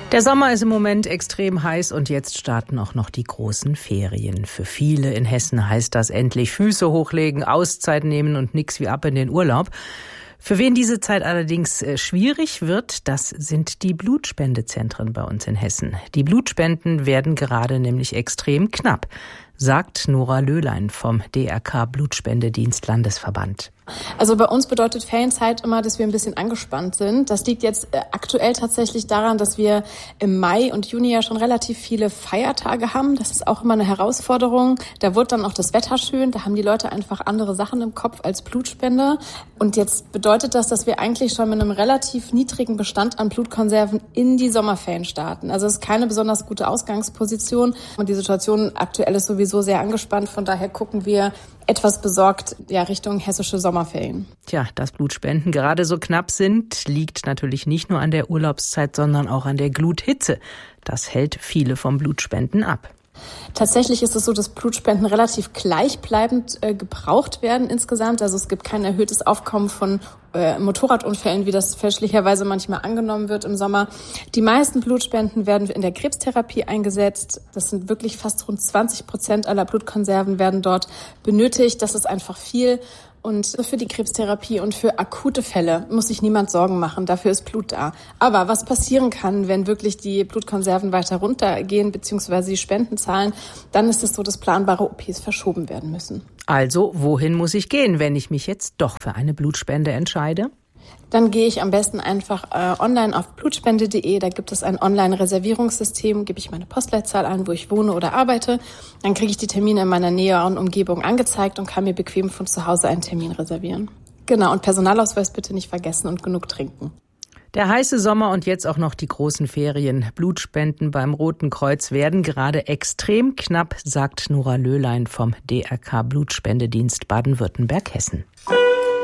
Der Sommer ist im Moment extrem heiß und jetzt starten auch noch die großen Ferien. Für viele in Hessen heißt das endlich Füße hochlegen, Auszeit nehmen und nix wie ab in den Urlaub. Für wen diese Zeit allerdings schwierig wird, das sind die Blutspendezentren bei uns in Hessen. Die Blutspenden werden gerade nämlich extrem knapp, sagt Nora Löhlein vom DRK Blutspendedienst Landesverband. Also bei uns bedeutet Ferienzeit immer, dass wir ein bisschen angespannt sind. Das liegt jetzt aktuell tatsächlich daran, dass wir im Mai und Juni ja schon relativ viele Feiertage haben. Das ist auch immer eine Herausforderung. Da wird dann auch das Wetter schön. Da haben die Leute einfach andere Sachen im Kopf als Blutspende. Und jetzt bedeutet das, dass wir eigentlich schon mit einem relativ niedrigen Bestand an Blutkonserven in die Sommerferien starten. Also es ist keine besonders gute Ausgangsposition. Und die Situation aktuell ist sowieso sehr angespannt. Von daher gucken wir etwas besorgt Richtung hessische Sommerferien. Tja, dass Blutspenden gerade so knapp sind, liegt natürlich nicht nur an der Urlaubszeit, sondern auch an der Gluthitze. Das hält viele vom Blutspenden ab. Tatsächlich ist es so, dass Blutspenden relativ gleichbleibend gebraucht werden insgesamt. Also es gibt kein erhöhtes Aufkommen von Motorradunfällen, wie das fälschlicherweise manchmal angenommen wird im Sommer. Die meisten Blutspenden werden in der Krebstherapie eingesetzt. Das sind wirklich fast rund 20% aller Blutkonserven werden dort benötigt. Das ist einfach viel. Und für die Krebstherapie und für akute Fälle muss sich niemand Sorgen machen. Dafür ist Blut da. Aber was passieren kann, wenn wirklich die Blutkonserven weiter runtergehen bzw. die Spendenzahlen, dann ist es so, dass planbare OPs verschoben werden müssen. Also, wohin muss ich gehen, wenn ich mich jetzt doch für eine Blutspende entscheide? Dann gehe ich am besten einfach online auf blutspende.de. Da gibt es ein Online-Reservierungssystem. Gebe ich meine Postleitzahl an, wo ich wohne oder arbeite. Dann kriege ich die Termine in meiner näheren Umgebung angezeigt und kann mir bequem von zu Hause einen Termin reservieren. Genau, und Personalausweis bitte nicht vergessen und genug trinken. Der heiße Sommer und jetzt auch noch die großen Ferien. Blutspenden beim Roten Kreuz werden gerade extrem knapp, sagt Nora Löhlein vom DRK Blutspendedienst Baden-Württemberg-Hessen.